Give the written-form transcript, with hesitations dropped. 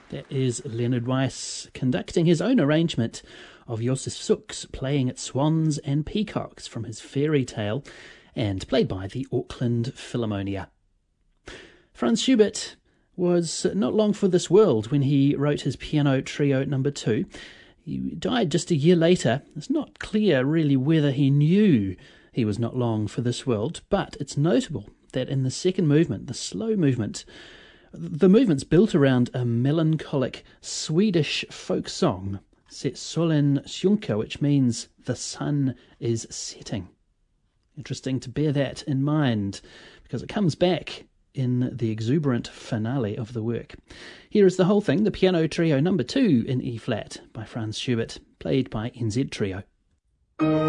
That is Leonard Weiss conducting his own arrangement of Josef Suk's playing at Swans and Peacocks from his fairy tale, and played by the Auckland Philharmonia. Franz Schubert was not long for this world when he wrote his Piano Trio No. 2. He died just a year later. It's not clear really whether he knew he was not long for this world, but it's notable that in the second movement, the slow movement, the movement's built around a melancholic Swedish folk song, Solen sjunker, which means the sun is setting. Interesting to bear that in mind, because it comes back in the exuberant finale of the work. Here is the whole thing, the Piano Trio No. 2 in E-flat by Franz Schubert, played by NZ Trio.